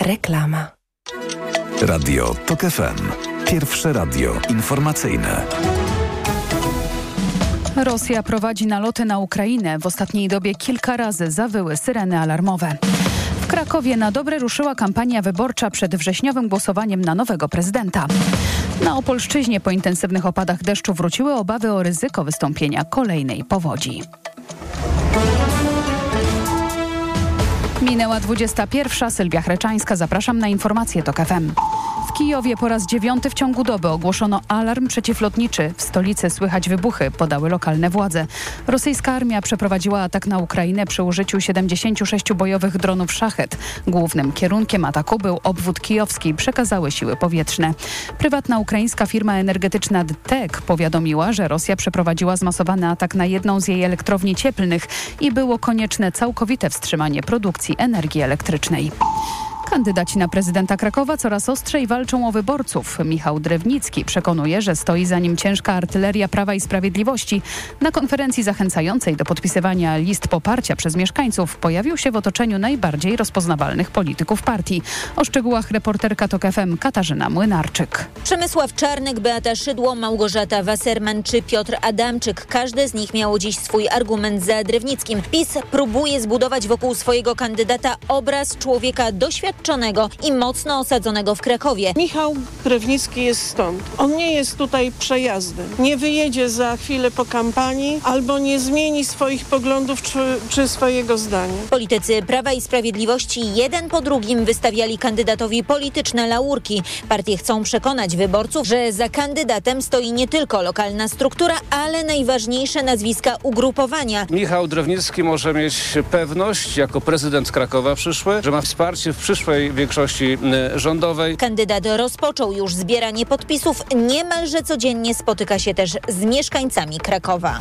Reklama. Radio TOK FM. Pierwsze radio informacyjne. Rosja prowadzi naloty na Ukrainę. W ostatniej dobie kilka razy zawyły syreny alarmowe. W Krakowie na dobre ruszyła kampania wyborcza przed wrześniowym głosowaniem na nowego prezydenta. Na Opolszczyźnie po intensywnych opadach deszczu wróciły obawy o ryzyko wystąpienia kolejnej powodzi. Minęła 21. Sylwia Chreczańska. Zapraszam na informacje TOK FM. W Kijowie po raz 9 w ciągu doby ogłoszono alarm przeciwlotniczy. W stolicy słychać wybuchy, podały lokalne władze. Rosyjska armia przeprowadziła atak na Ukrainę przy użyciu 76 bojowych dronów Szachet. Głównym kierunkiem ataku był obwód kijowski, przekazały siły powietrzne. Prywatna ukraińska firma energetyczna DTEK powiadomiła, że Rosja przeprowadziła zmasowany atak na jedną z jej elektrowni cieplnych i było konieczne całkowite wstrzymanie produkcji energii elektrycznej. Kandydaci na prezydenta Krakowa coraz ostrzej walczą o wyborców. Michał Drewnicki przekonuje, że stoi za nim ciężka artyleria Prawa i Sprawiedliwości. Na konferencji zachęcającej do podpisywania list poparcia przez mieszkańców pojawił się w otoczeniu najbardziej rozpoznawalnych polityków partii. O szczegółach reporterka TOK FM Katarzyna Młynarczyk. Przemysław Czarnek, Beata Szydło, Małgorzata Wasserman czy Piotr Adamczyk. Każdy z nich miał dziś swój argument za Drewnickim. PiS próbuje zbudować wokół swojego kandydata obraz człowieka doświadczonego i mocno osadzonego w Krakowie. Michał Drewnicki jest stąd. On nie jest tutaj przejazdem. Nie wyjedzie za chwilę po kampanii albo nie zmieni swoich poglądów czy swojego zdania. Politycy Prawa i Sprawiedliwości jeden po drugim wystawiali kandydatowi polityczne laurki. Partie chcą przekonać wyborców, że za kandydatem stoi nie tylko lokalna struktura, ale najważniejsze nazwiska ugrupowania. Michał Drewnicki może mieć pewność jako prezydent Krakowa przyszły, że ma wsparcie w przyszłej większości rządowej. Kandydat rozpoczął już zbieranie podpisów. Niemalże codziennie spotyka się też z mieszkańcami Krakowa.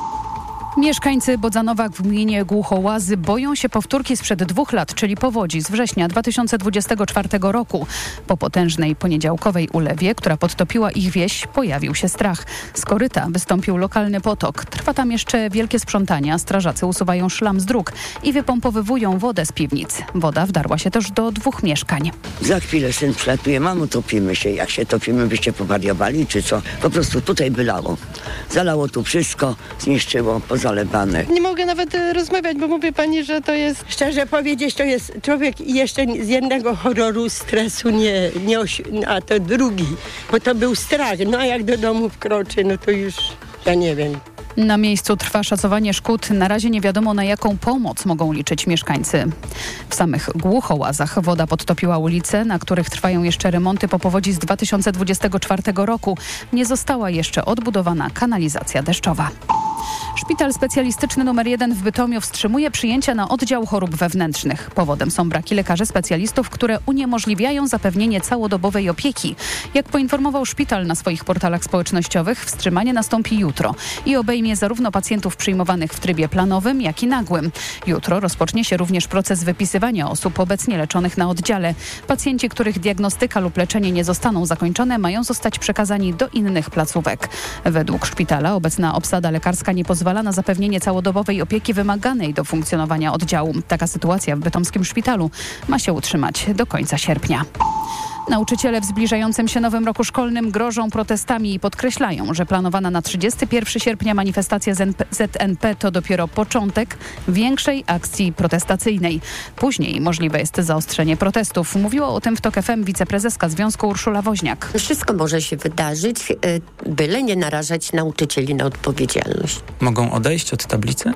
Mieszkańcy Bodzanowa w gminie Głuchołazy boją się powtórki sprzed 2 lat, czyli powodzi z września 2024 roku. Po potężnej poniedziałkowej ulewie, która podtopiła ich wieś, pojawił się strach. Z koryta wystąpił lokalny potok. Trwa tam jeszcze wielkie sprzątanie, strażacy usuwają szlam z dróg i wypompowywują wodę z piwnic. Woda wdarła się też do 2 mieszkań. Za chwilę syn przylatuje, mamo, topimy się. Jak się topimy, byście powariowali, czy co? Po prostu tutaj bylało. Zalało tu wszystko, zniszczyło, zalewane. Nie mogę nawet rozmawiać, bo mówię pani, że to jest... Szczerze powiedzieć, to jest człowiek jeszcze z jednego horroru, stresu a to drugi, bo to był strach. No a jak do domu wkroczy, no to już ja nie wiem. Na miejscu trwa szacowanie szkód. Na razie nie wiadomo, na jaką pomoc mogą liczyć mieszkańcy. W samych Głuchołazach woda podtopiła ulice, na których trwają jeszcze remonty po powodzi z 2024 roku. Nie została jeszcze odbudowana kanalizacja deszczowa. Szpital specjalistyczny nr 1 w Bytomiu wstrzymuje przyjęcia na oddział chorób wewnętrznych. Powodem są braki lekarzy specjalistów, które uniemożliwiają zapewnienie całodobowej opieki. Jak poinformował szpital na swoich portalach społecznościowych, wstrzymanie nastąpi jutro i obejmie zarówno pacjentów przyjmowanych w trybie planowym, jak i nagłym. Jutro rozpocznie się również proces wypisywania osób obecnie leczonych na oddziale. Pacjenci, których diagnostyka lub leczenie nie zostaną zakończone, mają zostać przekazani do innych placówek. Według szpitala obecna obsada lekarska nie pozwala na zapewnienie całodobowej opieki wymaganej do funkcjonowania oddziału. Taka sytuacja w bytomskim szpitalu ma się utrzymać do końca sierpnia. Nauczyciele w zbliżającym się nowym roku szkolnym grożą protestami i podkreślają, że planowana na 31 sierpnia manifestacja ZNP to dopiero początek większej akcji protestacyjnej. Później możliwe jest zaostrzenie protestów. Mówiła o tym w TOK FM wiceprezeska Związku Urszula Woźniak. Wszystko może się wydarzyć, byle nie narażać nauczycieli na odpowiedzialność. Mogą odejść od tablicy?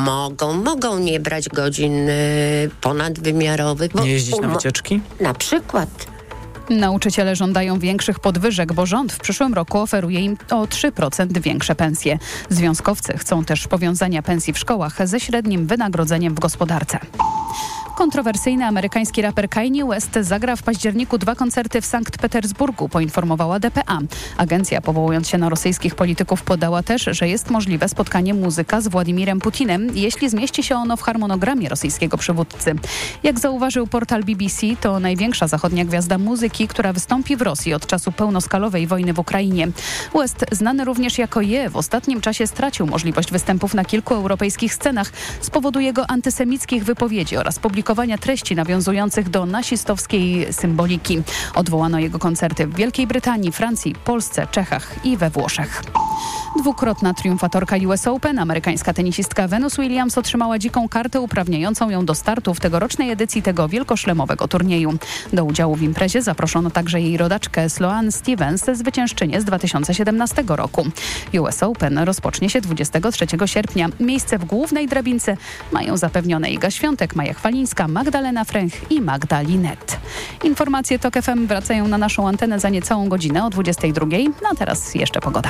Mogą nie brać godzin ponadwymiarowych. Nie jeździć na wycieczki? Na przykład. Nauczyciele żądają większych podwyżek, bo rząd w przyszłym roku oferuje im o 3% większe pensje. Związkowcy chcą też powiązania pensji w szkołach ze średnim wynagrodzeniem w gospodarce. Kontrowersyjny amerykański raper Kanye West zagra w październiku 2 koncerty w Sankt Petersburgu, poinformowała DPA. Agencja, powołując się na rosyjskich polityków, podała też, że jest możliwe spotkanie muzyka z Władimirem Putinem, jeśli zmieści się ono w harmonogramie rosyjskiego przywódcy. Jak zauważył portal BBC, to największa zachodnia gwiazda muzyki, która wystąpi w Rosji od czasu pełnoskalowej wojny w Ukrainie. West, znany również jako Ye, w ostatnim czasie stracił możliwość występów na kilku europejskich scenach z powodu jego antysemickich wypowiedzi oraz publikacji publikowania treści nawiązujących do nazistowskiej symboliki. Odwołano jego koncerty w Wielkiej Brytanii, Francji, Polsce, Czechach i we Włoszech. Dwukrotna triumfatorka US Open, amerykańska tenisistka Venus Williams otrzymała dziką kartę uprawniającą ją do startu w tegorocznej edycji tego wielkoszlemowego turnieju. Do udziału w imprezie zaproszono także jej rodaczkę Sloane Stevens, zwyciężczynię z 2017 roku. US Open rozpocznie się 23 sierpnia. Miejsce w głównej drabince mają zapewnione Iga Świątek, Maja Chwalińska, Magdalena Fręch i Magda Linet. Informacje TOK FM wracają na naszą antenę za niecałą godzinę o 22. A teraz jeszcze pogoda.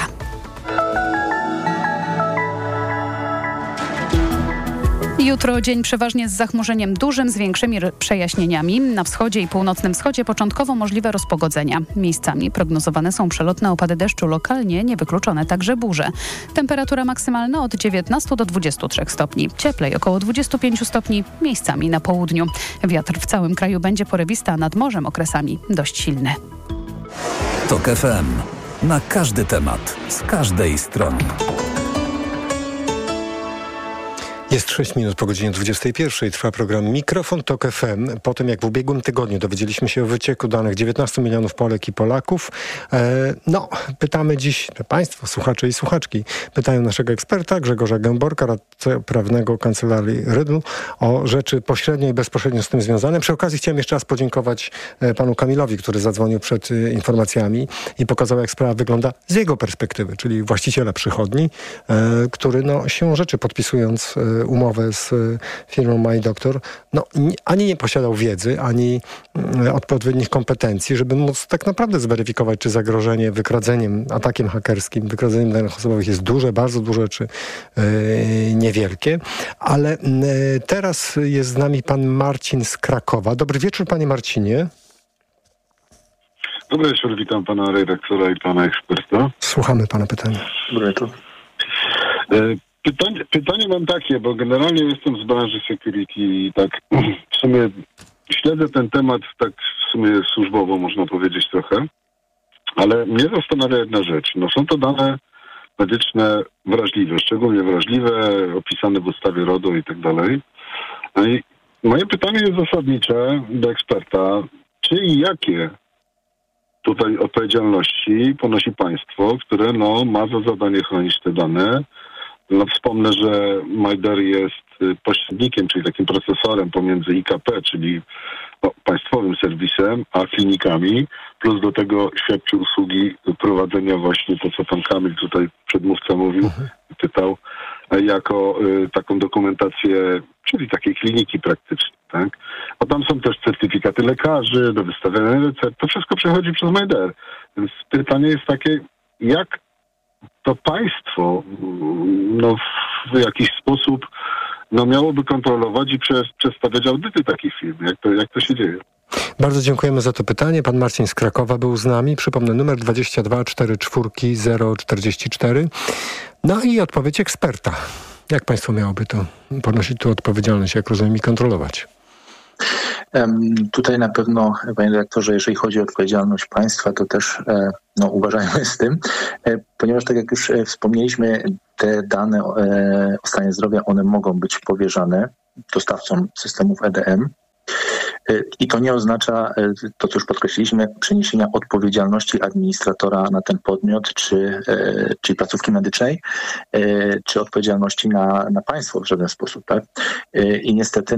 Jutro dzień przeważnie z zachmurzeniem dużym, z większymi przejaśnieniami. Na wschodzie i północnym wschodzie początkowo możliwe rozpogodzenia. Miejscami prognozowane są przelotne opady deszczu, lokalnie niewykluczone także burze. Temperatura maksymalna od 19 do 23 stopni. Cieplej około 25 stopni, miejscami na południu. Wiatr w całym kraju będzie porywista, a nad morzem okresami dość silny. TOK FM. Na każdy temat, z każdej strony. Jest 6 minut po godzinie 21. Trwa program Mikrofon TOK FM. Po tym, jak w ubiegłym tygodniu dowiedzieliśmy się o wycieku danych 19 milionów Polek i Polaków, pytamy dziś, Państwo, słuchacze i słuchaczki, pytają naszego eksperta Grzegorza Gęborka, radcę prawnego Kancelarii Rydl, o rzeczy pośrednio i bezpośrednio z tym związane. Przy okazji chciałem jeszcze raz podziękować panu Kamilowi, który zadzwonił przed informacjami i pokazał, jak sprawa wygląda z jego perspektywy, czyli właściciela przychodni, który się rzeczy podpisując umowę z firmą MyDoctor, ani nie posiadał wiedzy, ani odpowiednich kompetencji, żeby móc tak naprawdę zweryfikować, czy zagrożenie wykradzeniem, atakiem hakerskim, wykradzeniem danych osobowych jest duże, bardzo duże, czy niewielkie. Ale teraz jest z nami pan Marcin z Krakowa. Dobry wieczór, panie Marcinie. Dobry wieczór, witam pana redaktora i pana eksperta. Słuchamy pana pytania. Dobry wieczór. Pytanie mam takie, bo generalnie jestem z branży security i tak w sumie śledzę ten temat tak w sumie służbowo, można powiedzieć trochę, ale mnie zastanawia jedna rzecz. Są to dane medyczne wrażliwe, szczególnie wrażliwe, opisane w ustawie RODO i tak dalej. I moje pytanie jest zasadnicze do eksperta. Czy i jakie tutaj odpowiedzialności ponosi państwo, które ma za zadanie chronić te dane? Wspomnę, że MyDar jest pośrednikiem, czyli takim procesorem pomiędzy IKP, czyli państwowym serwisem, a klinikami, plus do tego świadczy usługi prowadzenia właśnie to, co pan Kamil tutaj przedmówca mówił, pytał, jako taką dokumentację, czyli takiej kliniki praktycznej, tak? Bo tam są też certyfikaty lekarzy do wystawiania recept, to wszystko przechodzi przez MyDar. Więc pytanie jest takie, jak to państwo w jakiś sposób miałoby kontrolować i przedstawiać audyty takich firm. Jak to się dzieje? Bardzo dziękujemy za to pytanie. Pan Marcin z Krakowa był z nami. Przypomnę, numer 22 44 044. I odpowiedź eksperta. Jak państwo miałoby to ponosić tu odpowiedzialność, jak rozumiem, i kontrolować? Tutaj na pewno, panie dyrektorze, jeżeli chodzi o odpowiedzialność państwa, to też uważajmy z tym, ponieważ tak jak już wspomnieliśmy, te dane o stanie zdrowia, one mogą być powierzane dostawcom systemów EDM. I to nie oznacza, to co już podkreśliliśmy, przeniesienia odpowiedzialności administratora na ten podmiot, czy placówki medycznej, czy odpowiedzialności na państwo w żaden sposób, tak? I niestety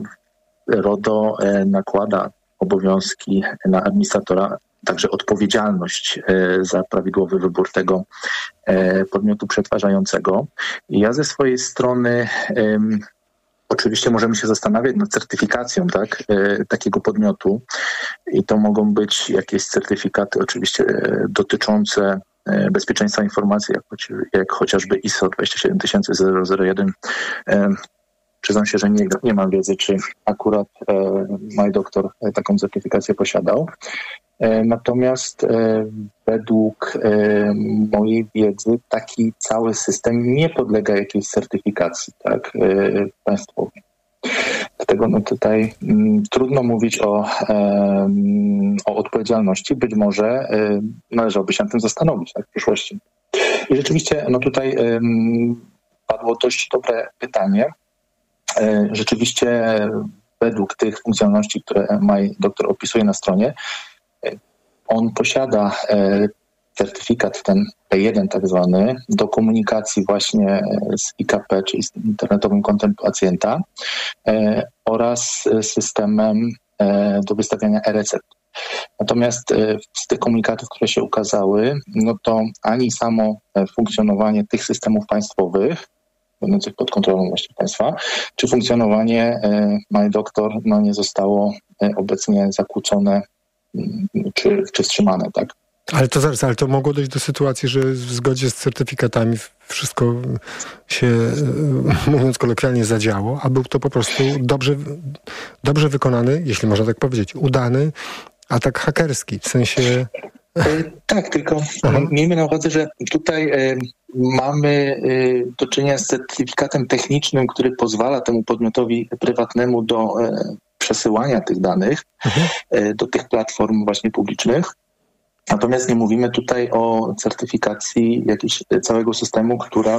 RODO nakłada obowiązki na administratora, także odpowiedzialność za prawidłowy wybór tego podmiotu przetwarzającego. Ja ze swojej strony oczywiście możemy się zastanawiać nad certyfikacją, tak, takiego podmiotu i to mogą być jakieś certyfikaty oczywiście dotyczące bezpieczeństwa informacji, jak chociażby ISO 27001. Przyznam się, że nie mam wiedzy, czy akurat MyDoctor taką certyfikację posiadał. Natomiast według mojej wiedzy taki cały system nie podlega jakiejś certyfikacji, tak, państwowej. Dlatego tutaj trudno mówić o odpowiedzialności. Być może należałoby się nad tym zastanowić, tak, w przyszłości. I rzeczywiście tutaj padło dość dobre pytanie. Rzeczywiście według tych funkcjonalności, które MyDoktor opisuje na stronie, on posiada certyfikat ten P1 tak zwany do komunikacji właśnie z IKP, czyli z internetowym kontem pacjenta oraz systemem do wystawiania e-recept. Natomiast z tych komunikatów, które się ukazały, no to ani samo funkcjonowanie tych systemów państwowych, będących pod kontrolą właśnie państwa, czy funkcjonowanie MyDoktor nie zostało obecnie zakłócone czy wstrzymane, tak? Ale to mogło dojść do sytuacji, że w zgodzie z certyfikatami wszystko się, mówiąc kolokwialnie, zadziało, a był to po prostu dobrze wykonany, jeśli można tak powiedzieć, udany atak hakerski, w sensie... Tak, tylko miejmy na uwadze, że tutaj mamy do czynienia z certyfikatem technicznym, który pozwala temu podmiotowi prywatnemu do przesyłania tych danych do tych platform właśnie publicznych. Natomiast nie mówimy tutaj o certyfikacji jakiegoś całego systemu,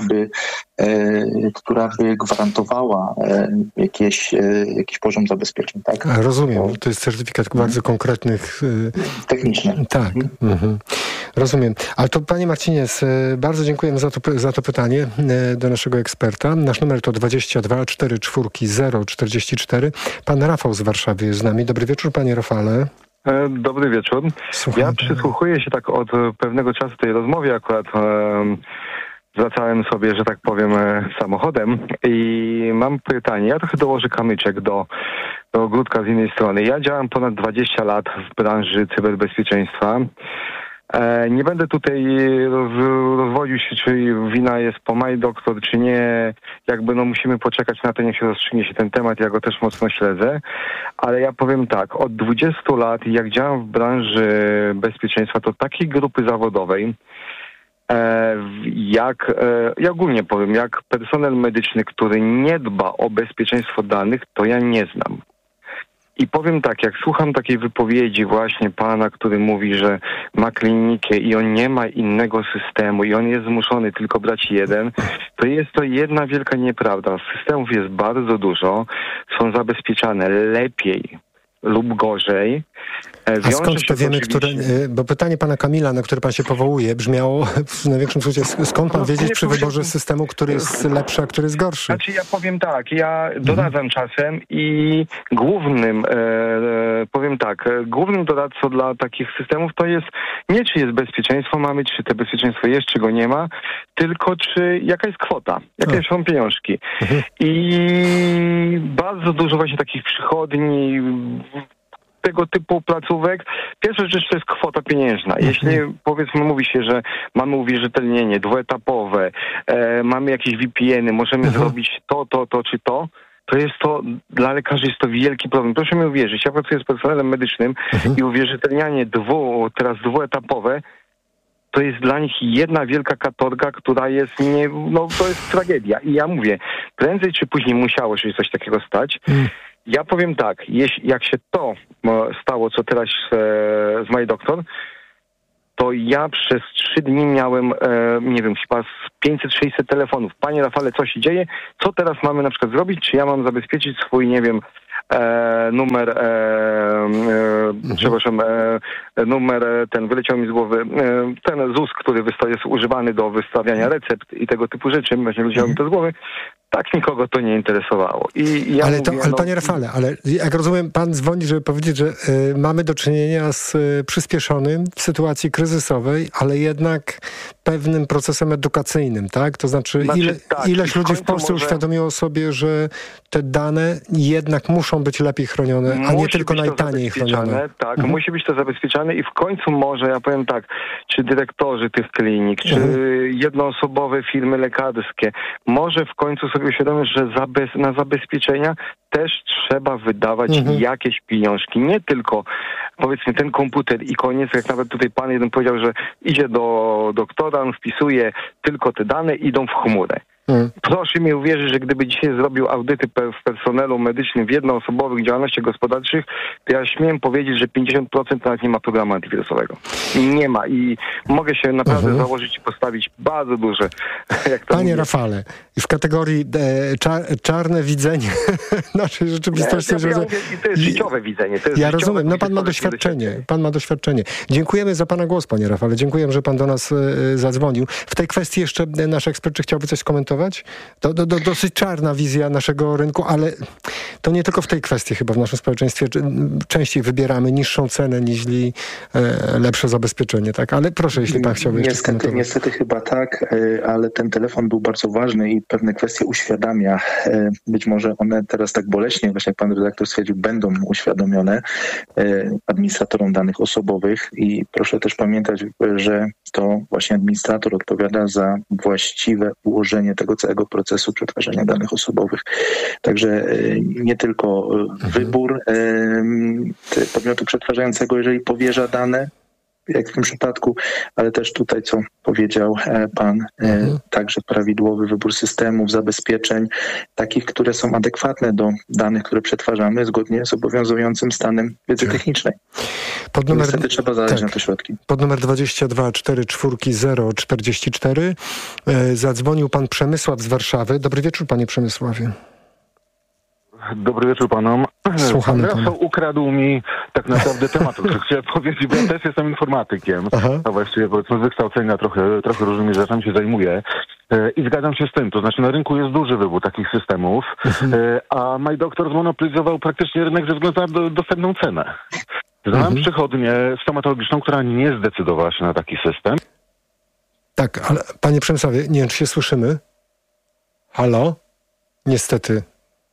która by gwarantowała jakiś poziom zabezpieczeń. Tak? Rozumiem. To jest certyfikat bardzo konkretnych... Techniczny. Tak. Rozumiem. Ale to, panie Marcinie, bardzo dziękujemy za to pytanie do naszego eksperta. Nasz numer to 22 44 044. Pan Rafał z Warszawy jest z nami. Dobry wieczór, panie Rafale. Dobry wieczór. Słucham. Ja przysłuchuję się tak od pewnego czasu tej rozmowie, akurat wracałem sobie, że tak powiem, samochodem i mam pytanie. Ja trochę dołożę kamyczek do ogródka z innej strony. Ja działam ponad 20 lat w branży cyberbezpieczeństwa. Nie będę tutaj rozwodził się, czy wina jest po MyDoktor, czy nie. Musimy poczekać na to, niech się rozstrzygnie się ten temat. Ja go też mocno śledzę. Ale ja powiem tak, od 20 lat, jak działam w branży bezpieczeństwa, to takiej grupy zawodowej, ja ogólnie powiem, jak personel medyczny, który nie dba o bezpieczeństwo danych, to ja nie znam. I powiem tak, jak słucham takiej wypowiedzi właśnie pana, który mówi, że ma klinikę i on nie ma innego systemu i on jest zmuszony tylko brać jeden, to jest to jedna wielka nieprawda. Systemów jest bardzo dużo, są zabezpieczane lepiej lub gorzej. A skąd to wiemy, bo pytanie pana Kamila, na które pan się powołuje, brzmiało w największym skrócie, skąd pan wiedzieć przy wyborze systemu, który jest lepszy, a który jest gorszy? Znaczy ja powiem tak, ja doradzam czasem i głównym doradcą dla takich systemów to jest nie czy jest bezpieczeństwo mamy, czy to bezpieczeństwo jest, czy go nie ma, tylko jaka jest kwota, jakie są pieniążki. I bardzo dużo właśnie takich przychodni, tego typu placówek. Pierwsza rzecz to jest kwota pieniężna. Jeśli powiedzmy mówi się, że mamy uwierzytelnienie dwuetapowe, mamy jakieś VPN-y, możemy zrobić to czy to, to jest to, dla lekarzy jest to wielki problem. Proszę mi uwierzyć, ja pracuję z personelem medycznym i uwierzytelnianie teraz dwuetapowe, to jest dla nich jedna wielka katorga, która jest to jest tragedia. I ja mówię, prędzej czy później musiało się coś takiego stać. Ja powiem tak, jak się to stało, co teraz z MyDoktor, to ja przez 3 dni miałem, chyba z 500-600 telefonów. Panie Rafale, co się dzieje? Co teraz mamy na przykład zrobić? Czy ja mam zabezpieczyć swój, numer, numer ten wyleciał mi z głowy, ten ZUS, który jest używany do wystawiania recept i tego typu rzeczy, właśnie wyleciało mi to z głowy. Tak nikogo to nie interesowało. Ale panie Rafale, ale jak rozumiem, pan dzwoni, żeby powiedzieć, że mamy do czynienia z przyspieszonym w sytuacji kryzysowej, ale jednak pewnym procesem edukacyjnym, tak? To znaczy ileś ludzi w Polsce uświadomiło sobie, że te dane jednak muszą być lepiej chronione, a nie tylko najtaniej chronione. Tak, musi być to zabezpieczane i w końcu może, ja powiem tak, czy dyrektorzy tych klinik, czy jednoosobowe firmy lekarskie, może w końcu sobie uświadomić, że na zabezpieczenia też trzeba wydawać jakieś pieniążki. Nie tylko, powiedzmy, ten komputer i koniec, jak nawet tutaj pan jeden powiedział, że idzie do doktora, on wpisuje tylko te dane, idą w chmurę. Proszę mi uwierzyć, że gdyby dzisiaj zrobił audyty w personelu medycznym w jednoosobowych działalnościach gospodarczych, to ja śmiem powiedzieć, że 50% nawet nie ma programu antywirusowego. Nie ma i mogę się naprawdę założyć i postawić bardzo duże. Panie Rafale, w kategorii czarne widzenie naszej rzeczywistości. To jest życiowe widzenie. Ja rozumiem, no pan ma doświadczenie. Dziękujemy za pana głos, panie Rafale. Dziękuję, że pan do nas zadzwonił. W tej kwestii jeszcze nasz ekspert, czy chciałby coś skomentować? To dosyć czarna wizja naszego rynku, ale to nie tylko w tej kwestii chyba w naszym społeczeństwie częściej wybieramy niższą cenę niż lepsze zabezpieczenie, tak? Ale proszę, jeśli pan chciałby jeszcze skomentować. Niestety chyba tak, ale ten telefon był bardzo ważny i pewne kwestie uświadamia. Być może one teraz tak boleśnie, właśnie jak pan redaktor stwierdził, będą uświadomione administratorom danych osobowych i proszę też pamiętać, że to właśnie administrator odpowiada za właściwe ułożenie tego całego procesu przetwarzania danych osobowych. Także nie tylko wybór podmiotu przetwarzającego, jeżeli powierza dane, jak w tym przypadku, ale też tutaj, co powiedział pan, także prawidłowy wybór systemów, zabezpieczeń, takich, które są adekwatne do danych, które przetwarzamy, zgodnie z obowiązującym stanem wiedzy technicznej. Niestety trzeba znaleźć na to środki. Pod numer 22 44 044 zadzwonił pan Przemysław z Warszawy. Dobry wieczór, panie Przemysławie. Dobry wieczór panom. Słuchamy pan Rafał ukradł mi tak naprawdę temat, o którym chciałem powiedzieć, bo ja też jestem informatykiem, a właściwie powiedzmy z wykształcenia trochę różnymi rzeczami się zajmuję. I zgadzam się z tym, to znaczy na rynku jest duży wybór takich systemów, a MyDoktor zmonopolizował praktycznie rynek ze względu na dostępną cenę. Znam przychodnię stomatologiczną, która nie zdecydowała się na taki system. Tak, ale panie Przemysławie, nie wiem, czy się słyszymy? Halo? Niestety.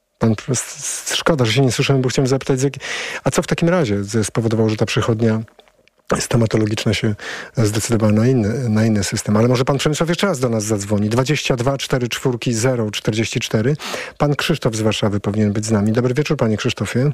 Szkoda, że się nie słyszymy, bo chciałem zapytać, a co w takim razie spowodowało, że ta przychodnia stomatologiczna się zdecydowała na inny system? Ale może pan Przemysław jeszcze raz do nas zadzwoni. 22 44 044. Pan Krzysztof z Warszawy powinien być z nami. Dobry wieczór, panie Krzysztofie.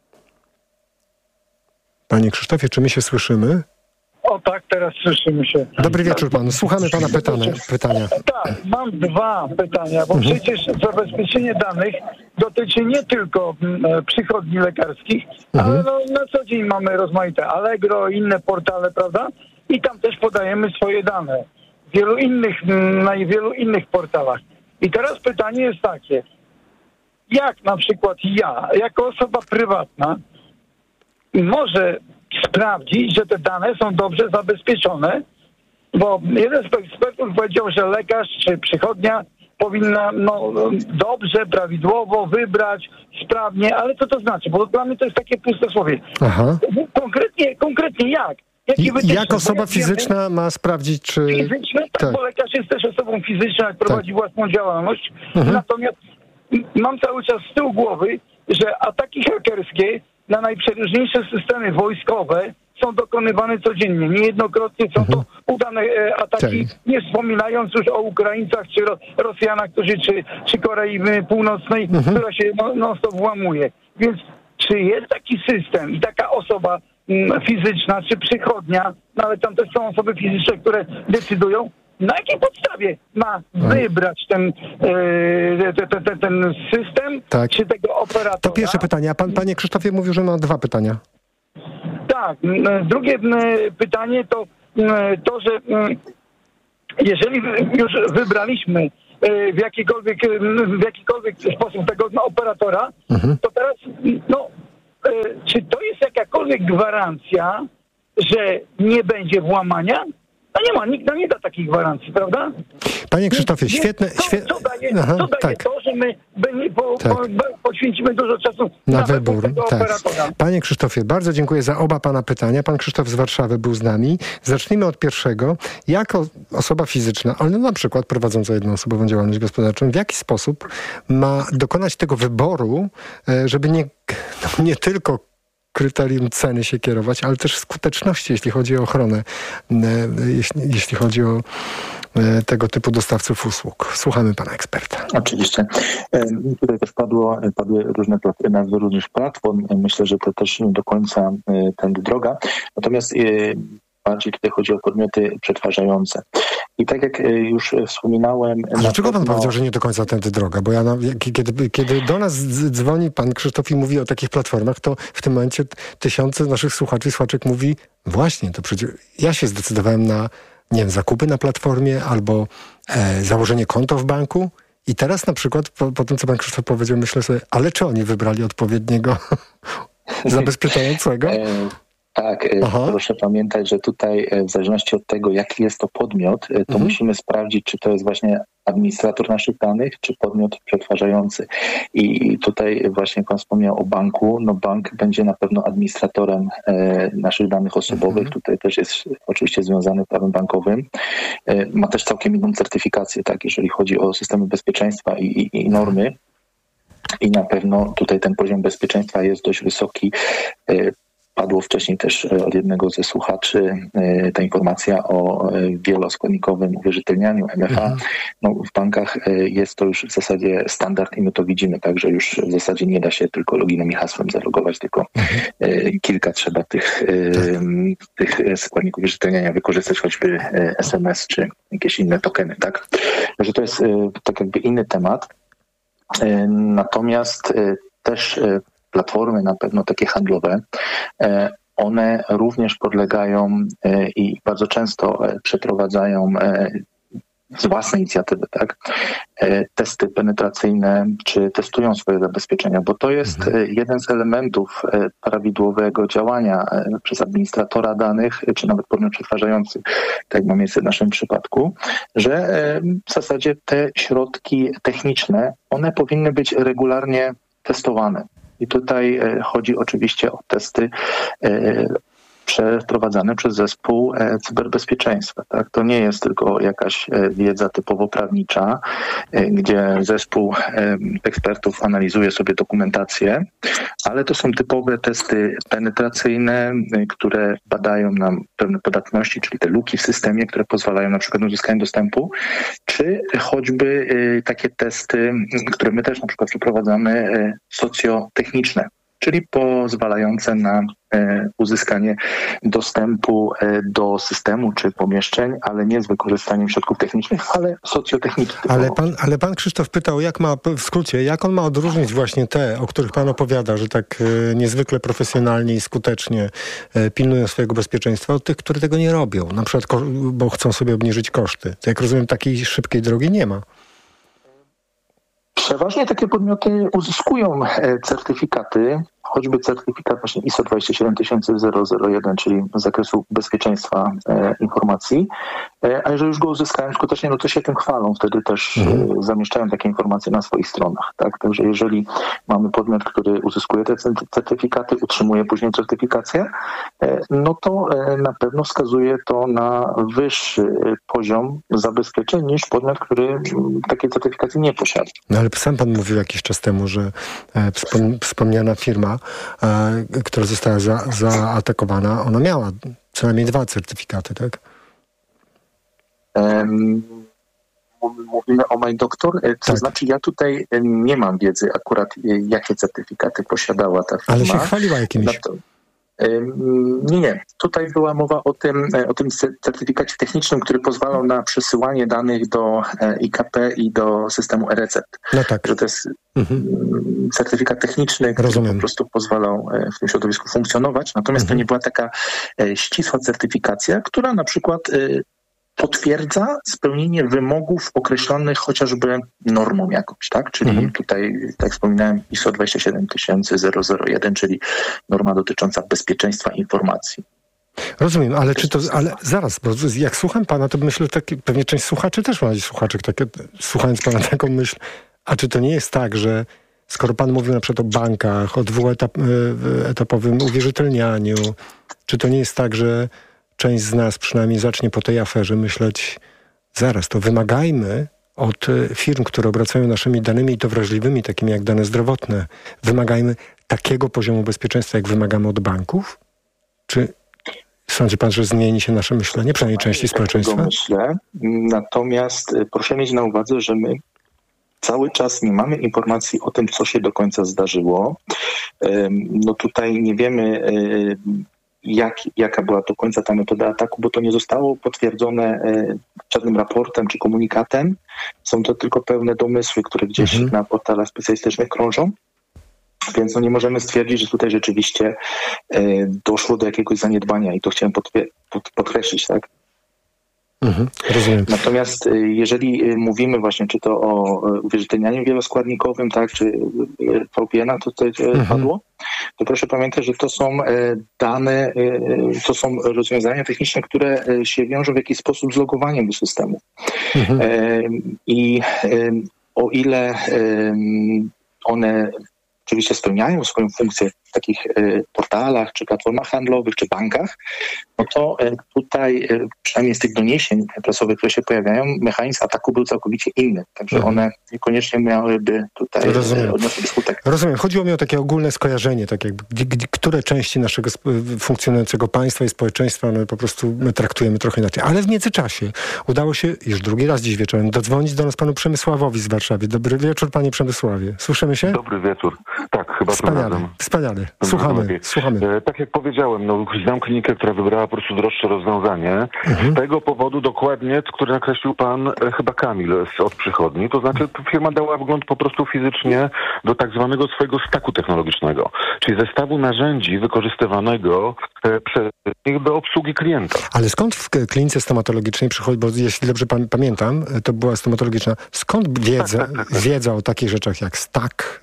Panie Krzysztofie, czy my się słyszymy? O tak, teraz słyszymy się. Dobry wieczór panu. Słuchamy pana pytania. Tak, mam dwa pytania, bo przecież zabezpieczenie danych dotyczy nie tylko przychodni lekarskich, ale na co dzień mamy rozmaite Allegro, inne portale, prawda? I tam też podajemy swoje dane. Na wielu innych portalach. I teraz pytanie jest takie. Jak na przykład ja, jako osoba prywatna, może sprawdzić, że te dane są dobrze zabezpieczone, bo jeden z ekspertów powiedział, że lekarz czy przychodnia powinna dobrze, prawidłowo wybrać, sprawnie, ale co to znaczy? Bo dla mnie to jest takie pustosłowie. Konkretnie jak? Jak osoba fizyczna ma sprawdzić, czy... Fizyczna, tak, bo lekarz jest też osobą fizyczną, jak prowadzi własną działalność. Natomiast mam cały czas z tyłu głowy, że ataki hakerskie na najprzeróżniejsze systemy wojskowe są dokonywane codziennie. Niejednokrotnie są to udane ataki, nie wspominając już o Ukraińcach, czy Rosjanach, czy Korei Północnej, która się non-stop włamuje. Więc czy jest taki system i taka osoba fizyczna, czy przychodnia, ale tam też są osoby fizyczne, które decydują, na jakiej podstawie ma wybrać ten system, czy tego operatora? To pierwsze pytanie, a panie Krzysztofie, mówił, że ma dwa pytania. Tak. Drugie pytanie to, że jeżeli już wybraliśmy w jakikolwiek sposób tego operatora, to teraz, czy to jest jakakolwiek gwarancja, że nie będzie włamania? No nie ma, nikt nam nie da takiej gwarancji, prawda? Panie Krzysztofie, świetne... Co daje to, że my poświęcimy dużo czasu na wybór tego operatora? Panie Krzysztofie, bardzo dziękuję za oba pana pytania. Pan Krzysztof z Warszawy był z nami. Zacznijmy od pierwszego. Jako osoba fizyczna, ale na przykład prowadząca jednoosobową działalność gospodarczą, w jaki sposób ma dokonać tego wyboru, żeby nie tylko kryterium ceny się kierować, ale też skuteczności, jeśli chodzi o ochronę, jeśli chodzi o tego typu dostawców usług. Słuchamy pana eksperta. Oczywiście. Tutaj też padły różne nazwy różnych platform. Myślę, że to też nie do końca tędy droga. Natomiast bardziej tutaj chodzi o podmioty przetwarzające. I tak jak już wspominałem... A dlaczego pan powiedział, że nie do końca tędy droga? Bo kiedy do nas dzwoni pan Krzysztof i mówi o takich platformach, to w tym momencie tysiące naszych słuchaczy i słuchaczek mówi właśnie, to przecież ja się zdecydowałem na, nie wiem, zakupy na platformie albo założenie konta w banku i teraz na przykład po tym, co pan Krzysztof powiedział, myślę sobie, ale czy oni wybrali odpowiedniego zabezpieczającego? Tak, proszę pamiętać, że tutaj w zależności od tego, jaki jest to podmiot, to musimy sprawdzić, czy to jest właśnie administrator naszych danych, czy podmiot przetwarzający. I tutaj właśnie pan wspomniał o banku. No bank będzie na pewno administratorem naszych danych osobowych. Tutaj też jest oczywiście związany prawem bankowym. Ma też całkiem inną certyfikację, tak, jeżeli chodzi o systemy bezpieczeństwa i normy. I na pewno tutaj ten poziom bezpieczeństwa jest dość wysoki. Padło wcześniej też od jednego ze słuchaczy ta informacja o wieloskładnikowym uwierzytelnianiu MFA. No, w bankach jest to już w zasadzie standard i my to widzimy, także już w zasadzie nie da się tylko loginem i hasłem zalogować, tylko kilka trzeba tych składników uwierzytelniania wykorzystać, choćby SMS czy jakieś inne tokeny, tak? Także to jest tak jakby inny temat. Natomiast też platformy na pewno takie handlowe, one również podlegają i bardzo często przeprowadzają z własnej inicjatywy, tak, testy penetracyjne, czy testują swoje zabezpieczenia, bo to jest jeden z elementów prawidłowego działania przez administratora danych, czy nawet podmiot przetwarzający, tak jak ma miejsce w naszym przypadku, że w zasadzie te środki techniczne, one powinny być regularnie testowane. I tutaj chodzi oczywiście o testy przeprowadzane przez zespół cyberbezpieczeństwa. Tak? To nie jest tylko jakaś wiedza typowo prawnicza, gdzie zespół ekspertów analizuje sobie dokumentację, ale to są typowe testy penetracyjne, które badają nam pewne podatności, czyli te luki w systemie, które pozwalają na przykład na uzyskanie dostępu, czy choćby takie testy, które my też na przykład przeprowadzamy, socjotechniczne, czyli pozwalające na uzyskanie dostępu do systemu czy pomieszczeń, ale nie z wykorzystaniem środków technicznych, ale socjotechniki. Ale pan Krzysztof pytał, w skrócie, jak on ma odróżnić właśnie te, o których pan opowiada, że tak niezwykle profesjonalnie i skutecznie pilnują swojego bezpieczeństwa, od tych, które tego nie robią, na przykład, bo chcą sobie obniżyć koszty. To jak rozumiem, takiej szybkiej drogi nie ma. Przeważnie takie podmioty uzyskują certyfikaty, choćby certyfikat właśnie ISO 27001, czyli z zakresu bezpieczeństwa informacji, a jeżeli już go uzyskają skutecznie, no to się tym chwalą, wtedy też zamieszczają takie informacje na swoich stronach. Tak? Także jeżeli mamy podmiot, który uzyskuje te certyfikaty, utrzymuje później certyfikację, no to na pewno wskazuje to na wyższy poziom zabezpieczeń niż podmiot, który takiej certyfikacji nie posiada. No ale sam pan mówił jakiś czas temu, że wspomniana firma, która została zaatakowana, ona miała co najmniej 2 certyfikaty, tak? Mówimy o MyDoctor, to znaczy ja tutaj nie mam wiedzy akurat, jakie certyfikaty posiadała ta firma. Ale się chwaliła jakimiś. Nie. Tutaj była mowa o tym certyfikacie technicznym, który pozwalał na przesyłanie danych do IKP i do systemu e-recept. No tak. Że to jest certyfikat techniczny, który po prostu pozwalał w tym środowisku funkcjonować. Natomiast to nie była taka ścisła certyfikacja, która na przykład potwierdza spełnienie wymogów określonych chociażby normą jakąś, tak? Czyli tutaj, tak wspominałem, ISO 27001, czyli norma dotycząca bezpieczeństwa informacji. Rozumiem, ale zaraz, bo jak słucham pana, to myślę, pewnie część słuchaczy też ma słuchaczek, słuchając pana taką myśl, a czy to nie jest tak, że skoro pan mówił na przykład o bankach, o dwuetapowym uwierzytelnianiu, czy to nie jest tak, że część z nas przynajmniej zacznie po tej aferze myśleć, zaraz, to wymagajmy od firm, które obracają naszymi danymi i to wrażliwymi, takimi jak dane zdrowotne, wymagajmy takiego poziomu bezpieczeństwa, jak wymagamy od banków? Czy sądzi pan, że zmieni się nasze myślenie, przynajmniej części społeczeństwa? Myślę, natomiast proszę mieć na uwadze, że my cały czas nie mamy informacji o tym, co się do końca zdarzyło. No tutaj nie wiemy, jaka była do końca ta metoda ataku, bo to nie zostało potwierdzone żadnym raportem czy komunikatem. Są to tylko pełne domysły, które gdzieś na portalach specjalistycznych krążą. Więc nie możemy stwierdzić, że tutaj rzeczywiście doszło do jakiegoś zaniedbania i to chciałem podkreślić, tak? Rozumiem. Natomiast jeżeli mówimy właśnie czy to o uwierzytelnianiu wieloskładnikowym, tak, czy VPN-a, to tutaj padło, to proszę pamiętać, że to są dane, to są rozwiązania techniczne, które się wiążą w jakiś sposób z logowaniem do systemu. I o ile one oczywiście spełniają swoją funkcję w takich portalach, czy platformach handlowych, czy bankach, no to tutaj, przynajmniej z tych doniesień prasowych, które się pojawiają, mechanizm ataku był całkowicie inny. Także one niekoniecznie miałyby tutaj odnosić skutek. Rozumiem. Chodziło mi o takie ogólne skojarzenie, tak jakby, które części naszego funkcjonującego państwa i społeczeństwa no, po prostu my traktujemy trochę inaczej. Ale w międzyczasie udało się, już drugi raz dziś wieczorem, dodzwonić do nas panu Przemysławowi z Warszawy. Dobry wieczór, panie Przemysławie. Słyszymy się? Dobry wieczór. Tak, chyba Wspaniale. Słuchamy. Tak jak powiedziałem, znam klinikę, która wybrała po prostu droższe rozwiązanie. Z tego powodu dokładnie, który nakreślił pan chyba Kamil od przychodni. To znaczy firma dała wgląd po prostu fizycznie do tak zwanego swojego staku technologicznego, czyli zestawu narzędzi wykorzystywanego przez nich do obsługi klienta. Ale skąd w klinice stomatologicznej przychodzi, bo jeśli dobrze pamiętam, to była stomatologiczna, skąd wiedza o takich rzeczach jak stak,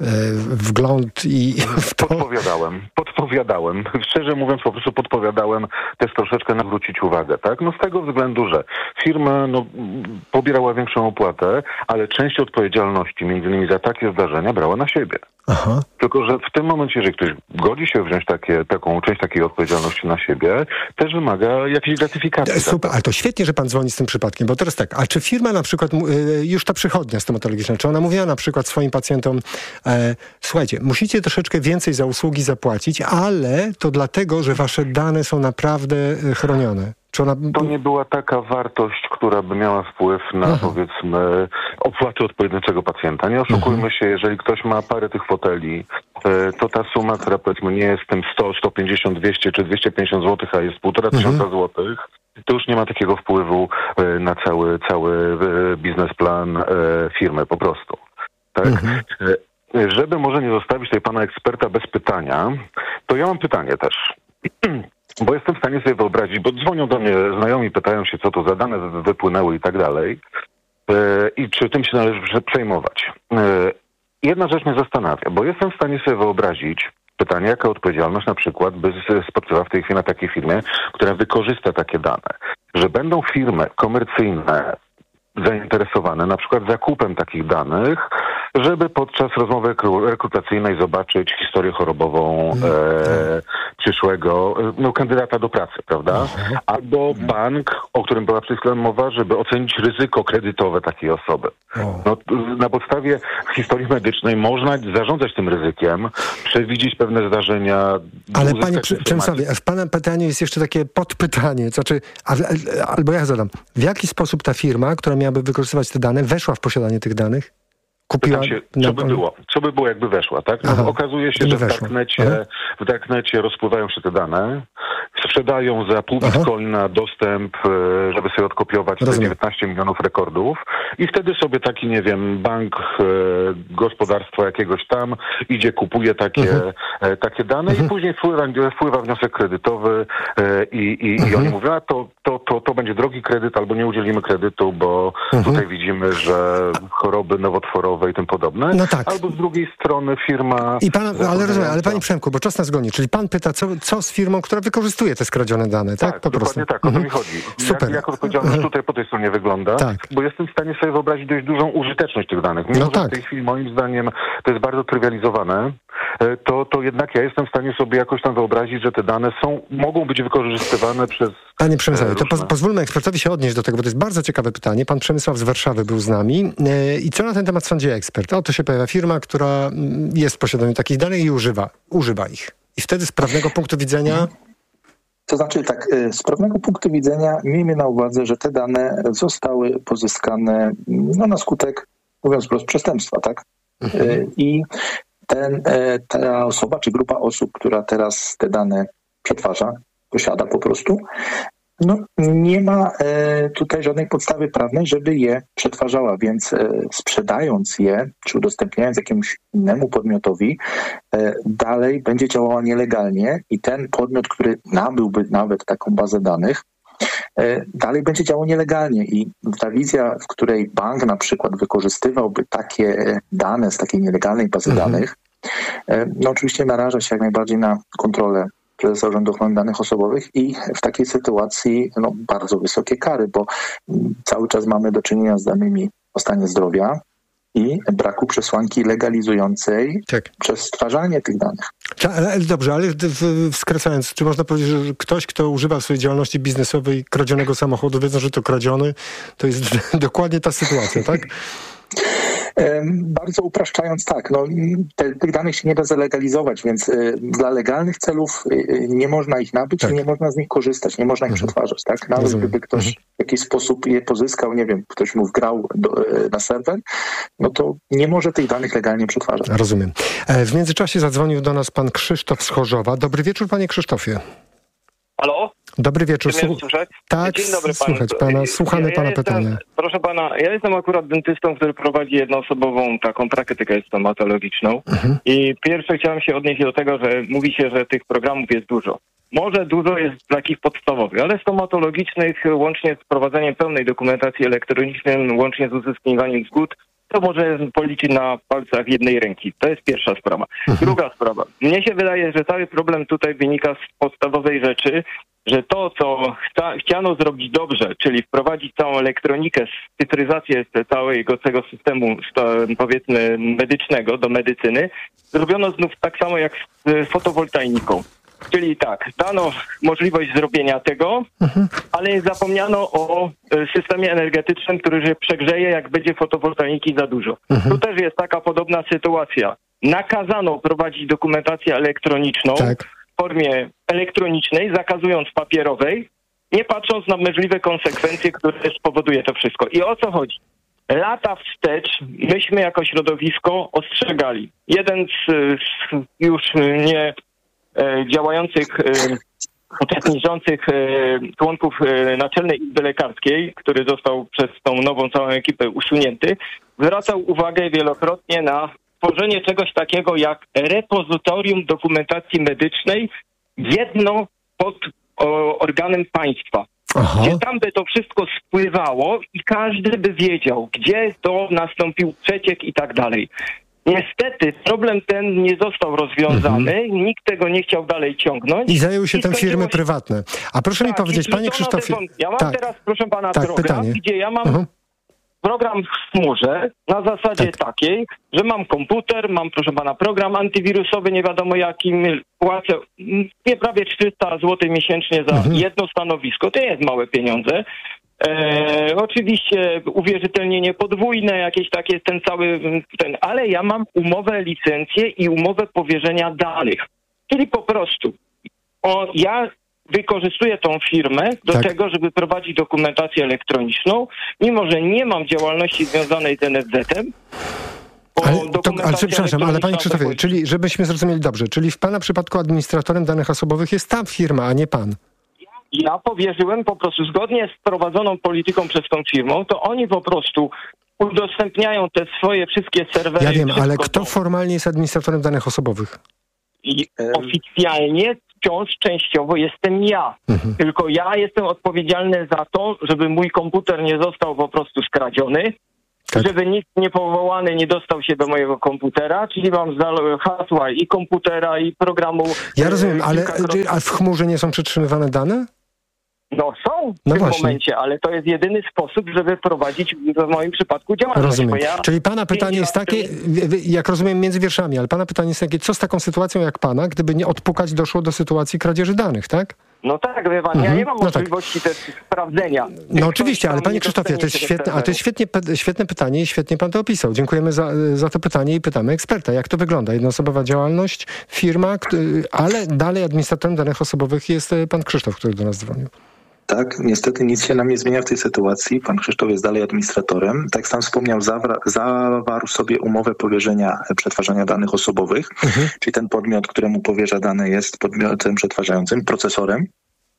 wgląd i w to? Podpowiadałem. Szczerze mówiąc, po prostu podpowiadałem też troszeczkę nawrócić uwagę, tak? No z tego względu, że firma pobierała większą opłatę, ale część odpowiedzialności, między innymi za takie zdarzenia, brała na siebie. Aha. Tylko, że w tym momencie, jeżeli ktoś godzi się wziąć taką część takiej odpowiedzialności na siebie, też wymaga jakiejś gratyfikacji. Super, ale to świetnie, że pan dzwoni z tym przypadkiem, bo teraz tak, a czy firma na przykład, już ta przychodnia stomatologiczna, czy ona mówiła na przykład swoim pacjentom, słuchajcie, musicie troszeczkę więcej za usługi zapłacić, ale to dlatego, że wasze dane są naprawdę chronione. To nie była taka wartość, która by miała wpływ na, powiedzmy, opłaty od pojedynczego pacjenta. Nie oszukujmy się, jeżeli ktoś ma parę tych foteli, to ta suma, która powiedzmy nie jest tym 100, 150, 200 czy 250 zł, a jest 1500 złotych, to już nie ma takiego wpływu na cały biznesplan firmy po prostu. Tak? Żeby może nie zostawić tutaj pana eksperta bez pytania, to ja mam pytanie też. Bo jestem w stanie sobie wyobrazić, bo dzwonią do mnie znajomi, pytają się, co to za dane wypłynęły i tak dalej. I czy tym się należy przejmować. Jedna rzecz mnie zastanawia, bo jestem w stanie sobie wyobrazić pytanie, jaka odpowiedzialność na przykład by spoczywała w tej chwili na takiej firmie, która wykorzysta takie dane. Że będą firmy komercyjne zainteresowane na przykład zakupem takich danych, żeby podczas rozmowy rekrutacyjnej zobaczyć historię chorobową przyszłego kandydata do pracy, prawda? Albo bank, o którym była przed chwilą mowa, żeby ocenić ryzyko kredytowe takiej osoby. No, na podstawie historii medycznej można zarządzać tym ryzykiem, przewidzieć pewne zdarzenia. Ale panie Przemysławie, w pana pytaniu jest jeszcze takie podpytanie, znaczy, albo ja zadam, w jaki sposób ta firma, która miałaby wykorzystywać te dane, weszła w posiadanie tych danych? Pytam się, co by było, jakby weszła, tak? No, okazuje się, że w darknecie rozpływają się te dane, sprzedają za pół bitcoina dostęp, żeby sobie odkopiować te 19 milionów rekordów i wtedy sobie taki, nie wiem, bank gospodarstwa jakiegoś tam idzie, kupuje takie dane i później wpływa wniosek kredytowy i oni mówią, a to będzie drogi kredyt albo nie udzielimy kredytu, bo tutaj widzimy, że choroby nowotworowe i tym podobne. No tak. Albo z drugiej strony firma... Ale rozumiem, ale panie Przemku, bo czas nas goni, czyli pan pyta, co z firmą, która wykorzystuje te skradzione dane, tak? Po prostu. Dokładnie tak, o to mi chodzi. Super. Jak odpowiedzialność tutaj po tej stronie wygląda, bo jestem w stanie sobie wyobrazić dość dużą użyteczność tych danych. Mimo że w tej chwili moim zdaniem to jest bardzo trywializowane, to jednak ja jestem w stanie sobie jakoś tam wyobrazić, że te dane mogą być wykorzystywane przez... Panie Przemysławie, to pozwólmy ekspertowi się odnieść do tego, bo to jest bardzo ciekawe pytanie. Pan Przemysław z Warszawy był z nami. I co na ten temat sądzi ekspert? Oto się pojawia firma, która jest w posiadaniu takich danych i używa ich. I wtedy z prawnego punktu widzenia... To znaczy tak, z prawnego punktu widzenia miejmy na uwadze, że te dane zostały pozyskane na skutek, mówiąc wprost, przestępstwa, tak? I ta osoba, czy grupa osób, która teraz te dane przetwarza, posiada po prostu, no nie ma tutaj żadnej podstawy prawnej, żeby je przetwarzała, więc sprzedając je, czy udostępniając jakiemuś innemu podmiotowi, dalej będzie działała nielegalnie i ten podmiot, który nabyłby nawet taką bazę danych, dalej będzie działał nielegalnie i ta wizja, w której bank na przykład wykorzystywałby takie dane z takiej nielegalnej bazy danych, no oczywiście naraża się jak najbardziej na kontrolę Prezesa Urzędu Ochrony Danych Osobowych i w takiej sytuacji bardzo wysokie kary, bo cały czas mamy do czynienia z danymi o stanie zdrowia i braku przesłanki legalizującej przetwarzanie tych danych. Dobrze, ale skracając, czy można powiedzieć, że ktoś, kto używa w swojej działalności biznesowej kradzionego samochodu, wiedząc, że to kradziony, to jest dokładnie ta sytuacja, tak? Bardzo upraszczając, tak. Tych danych się nie da zalegalizować, więc dla legalnych celów nie można ich nabyć i nie można z nich korzystać, nie można ich przetwarzać. Tak? Nawet gdyby ktoś w jakiś sposób je pozyskał, nie wiem, ktoś mu wgrał na serwer, no to nie może tych danych legalnie przetwarzać. Rozumiem. W międzyczasie zadzwonił do nas pan Krzysztof z Chorzowa. Dobry wieczór, panie Krzysztofie. Halo? Dobry wieczór. Tak, dzień dobry słuchać pana. Słuchamy pana pytania. Proszę pana, ja jestem akurat dentystą, który prowadzi jednoosobową taką praktykę stomatologiczną i pierwsze chciałem się odnieść do tego, że mówi się, że tych programów jest dużo. Może dużo jest takich podstawowych, ale stomatologicznych, łącznie z prowadzeniem pełnej dokumentacji elektronicznej, łącznie z uzyskiwaniem zgód, to może policzyć na palcach jednej ręki. To jest pierwsza sprawa. Druga sprawa. Mnie się wydaje, że cały problem tutaj wynika z podstawowej rzeczy, że to, co chciano zrobić dobrze, czyli wprowadzić całą elektronikę, cyfryzację całego tego systemu, powiedzmy, medycznego do medycyny, zrobiono znów tak samo jak z fotowoltaiką. Czyli tak, dano możliwość zrobienia tego, ale zapomniano o systemie energetycznym, który się przegrzeje, jak będzie fotowoltaiki za dużo. Tu też jest taka podobna sytuacja. Nakazano prowadzić dokumentację elektroniczną w formie elektronicznej, zakazując papierowej, nie patrząc na możliwe konsekwencje, które spowoduje to wszystko. I o co chodzi? Lata wstecz myśmy jako środowisko ostrzegali. Jeden z już nie działających, uczestniczących członków Naczelnej Izby Lekarskiej, który został przez tą nową całą ekipę usunięty, zwracał uwagę wielokrotnie na tworzenie czegoś takiego jak repozytorium dokumentacji medycznej jedno pod organem państwa. Gdzie tam by to wszystko spływało i każdy by wiedział, gdzie to nastąpił przeciek i tak dalej. Niestety problem ten nie został rozwiązany, nikt tego nie chciał dalej ciągnąć. I zajęły się tym firmy prywatne. A proszę mi powiedzieć, panie Krzysztofie... Ja mam teraz, proszę pana, program, pytanie. gdzie ja mam program w chmurze na zasadzie takiej, że mam komputer, mam, proszę pana, program antywirusowy, nie wiadomo jakim, płacę prawie 300 zł miesięcznie za jedno stanowisko. To nie jest małe pieniądze. Oczywiście uwierzytelnienie podwójne, jakieś takie, ale ja mam umowę, licencję i umowę powierzenia danych. Czyli po prostu ja wykorzystuję tą firmę do tego, żeby prowadzić dokumentację elektroniczną, mimo że nie mam działalności związanej z NFZ-em. Ale przepraszam, ale panie Krzysztofie, czyli żebyśmy zrozumieli dobrze, czyli w pana przypadku administratorem danych osobowych jest ta firma, a nie pan. Ja powierzyłem po prostu, zgodnie z prowadzoną polityką przez tą firmą, to oni po prostu udostępniają te swoje wszystkie serwery. Ja wiem, ale kto formalnie jest administratorem danych osobowych? I oficjalnie wciąż częściowo jestem ja. Tylko ja jestem odpowiedzialny za to, żeby mój komputer nie został po prostu skradziony, żeby nikt niepowołany nie dostał się do mojego komputera, czyli mam hasła i komputera, i programu. Ja rozumiem, ale a w chmurze nie są przetrzymywane dane? No są w tym momencie, ale to jest jedyny sposób, żeby prowadzić w moim przypadku działalność. Rozumiem. Czyli pana pytanie jest takie, jak rozumiem między wierszami, ale pana pytanie jest takie, co z taką sytuacją jak pana, gdyby nie odpukać doszło do sytuacji kradzieży danych, tak? No tak, wie pan, ja nie mam możliwości też sprawdzenia. No oczywiście, ale panie Krzysztofie, to jest świetne, to jest świetne pytanie i świetnie pan to opisał. Dziękujemy za to pytanie i pytamy eksperta. Jak to wygląda? Jednoosobowa działalność, firma, ale dalej administratorem danych osobowych jest pan Krzysztof, który do nas dzwonił. Tak, niestety nic się nam nie zmienia w tej sytuacji. Pan Krzysztof jest dalej administratorem. Tak jak sam wspomniał, zawarł sobie umowę powierzenia przetwarzania danych osobowych, czyli ten podmiot, któremu powierza dane, jest podmiotem przetwarzającym, procesorem.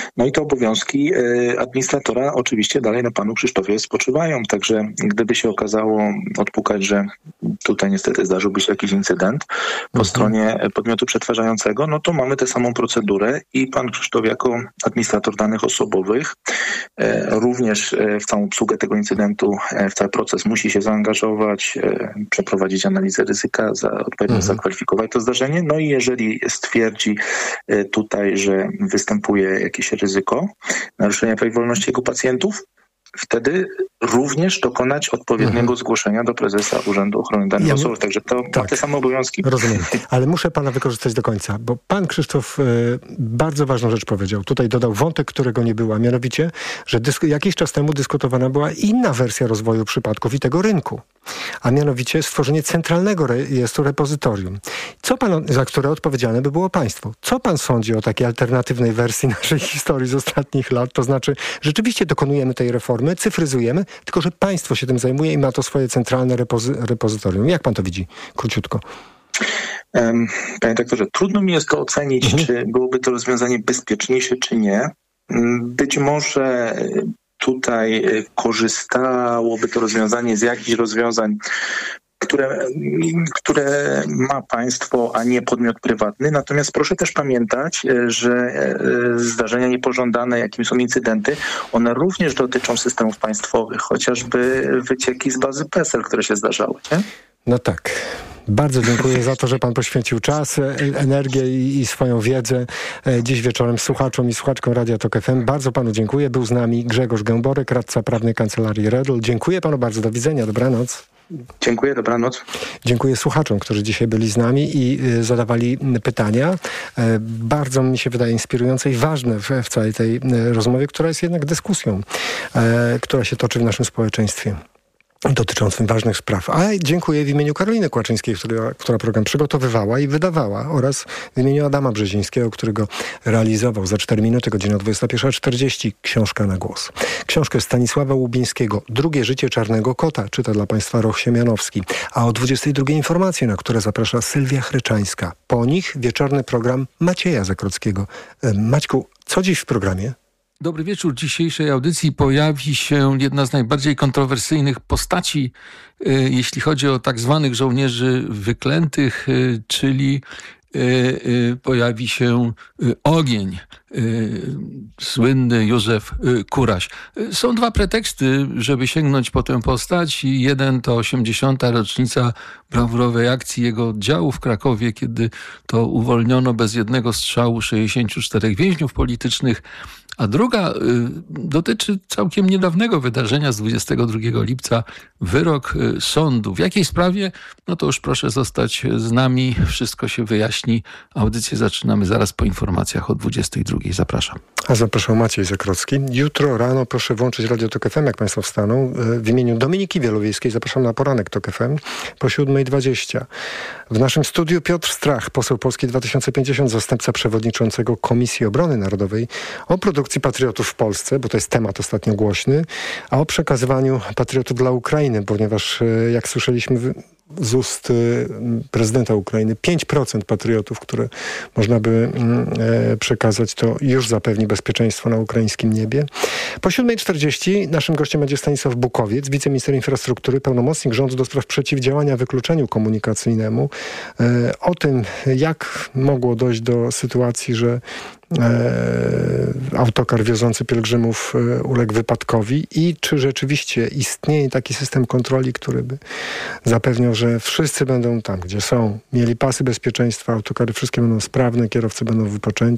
No i te obowiązki administratora oczywiście dalej na panu Krzysztofie spoczywają. Także gdyby się okazało odpukać, że tutaj niestety zdarzyłby się jakiś incydent po stronie podmiotu przetwarzającego, no to mamy tę samą procedurę i pan Krzysztof jako administrator danych osobowych również w całą obsługę tego incydentu, w cały proces musi się zaangażować, przeprowadzić analizę ryzyka, odpowiednio zakwalifikować to zdarzenie. No i jeżeli stwierdzi tutaj, że występuje jakieś ryzyko naruszenia praw i wolności jego pacjentów, wtedy również dokonać odpowiedniego zgłoszenia do prezesa Urzędu Ochrony Danych Osobowych. Także to ma te same obowiązki. Rozumiem. Ale muszę pana wykorzystać do końca, bo pan Krzysztof bardzo ważną rzecz powiedział. Tutaj dodał wątek, którego nie było, a mianowicie, że jakiś czas temu dyskutowana była inna wersja rozwoju przypadków i tego rynku. A mianowicie stworzenie centralnego rejestru repozytorium. Za które odpowiedzialne by było państwo. Co pan sądzi o takiej alternatywnej wersji naszej historii z ostatnich lat? To znaczy, rzeczywiście dokonujemy tej reformy, cyfryzujemy, tylko że państwo się tym zajmuje i ma to swoje centralne repozytorium. Jak pan to widzi? Króciutko. Panie doktorze, trudno mi jest to ocenić, czy byłoby to rozwiązanie bezpieczniejsze, czy nie. Być może tutaj korzystałoby to rozwiązanie z jakichś rozwiązań, które ma państwo, a nie podmiot prywatny. Natomiast proszę też pamiętać, że zdarzenia niepożądane, jakim są incydenty, one również dotyczą systemów państwowych, chociażby wycieki z bazy PESEL, które się zdarzały. Nie? No tak. Bardzo dziękuję za to, że pan poświęcił czas, energię i swoją wiedzę dziś wieczorem słuchaczom i słuchaczkom Radia Tok FM. Bardzo panu dziękuję. Był z nami Grzegorz Gęborek, radca prawny Kancelarii Redl. Dziękuję panu bardzo. Do widzenia. Dobranoc. Dziękuję, dobranoc. Dziękuję słuchaczom, którzy dzisiaj byli z nami i zadawali pytania. Bardzo mi się wydaje inspirujące i ważne w całej tej rozmowie, która jest jednak dyskusją, która się toczy w naszym społeczeństwie dotyczącym ważnych spraw. A dziękuję w imieniu Karoliny Kłaczyńskiej, która program przygotowywała i wydawała, oraz w imieniu Adama Brzezińskiego, który go realizował. Za 4 minuty, godzina 21:40, książka na głos. Książkę Stanisława Łubińskiego Drugie życie czarnego kota czyta dla państwa Roch Siemianowski. A o 22:00 informacje, na które zaprasza Sylwia Chryczańska. Po nich wieczorny program Macieja Zakrockiego. Maćku, co dziś w programie? Dobry wieczór. W dzisiejszej audycji pojawi się jedna z najbardziej kontrowersyjnych postaci, jeśli chodzi o tak zwanych żołnierzy wyklętych, czyli pojawi się Ogień, słynny Józef Kuraś. Są dwa preteksty, żeby sięgnąć po tę postać. Jeden to 80. rocznica brawurowej akcji jego oddziału w Krakowie, kiedy to uwolniono bez jednego strzału 64 więźniów politycznych, a druga dotyczy całkiem niedawnego wydarzenia z 22 lipca, wyrok sądu. W jakiej sprawie? No to już proszę zostać z nami, wszystko się wyjaśni. Audycję zaczynamy zaraz po informacjach o 22:00. Zapraszam. A zapraszam Maciej Zakrocki. Jutro rano proszę włączyć Radio Tok FM, jak państwo wstaną. W imieniu Dominiki Wielowiejskiej zapraszam na poranek Tok FM po 7:20. W naszym studiu Piotr Strach, poseł Polski 2050, zastępca przewodniczącego Komisji Obrony Narodowej, o produkcji patriotów w Polsce, bo to jest temat ostatnio głośny, a o przekazywaniu patriotów dla Ukrainy, ponieważ jak słyszeliśmy z ust prezydenta Ukrainy, 5% patriotów, które można by przekazać, to już zapewni bezpieczeństwo na ukraińskim niebie. Po 7:40 naszym gościem będzie Stanisław Bukowiec, wiceminister infrastruktury, pełnomocnik rządu do spraw przeciwdziałania wykluczeniu komunikacyjnemu. O tym, jak mogło dojść do sytuacji, że autokar wiozący pielgrzymów uległ wypadkowi i czy rzeczywiście istnieje taki system kontroli, który by zapewniał, że wszyscy będą tam, gdzie są, mieli pasy bezpieczeństwa, autokary wszystkie będą sprawne, kierowcy będą wypoczęci.